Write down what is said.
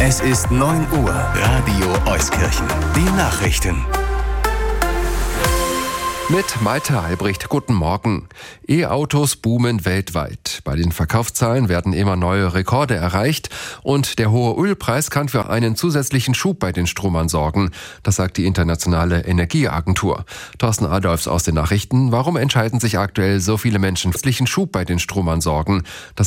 Es ist 9 Uhr. Radio Euskirchen. Die Nachrichten. Mit Malte Albrecht, guten Morgen. E-Autos boomen weltweit. Bei den Verkaufszahlen werden immer neue Rekorde erreicht und der hohe Ölpreis kann für einen zusätzlichen Schub bei den Stromern sorgen. Das sagt die Internationale Energieagentur. Thorsten Adolfs aus den Nachrichten. Warum entscheiden sich aktuell so viele Menschen für einen zusätzlichen Schub bei den Stromern sorgen? Das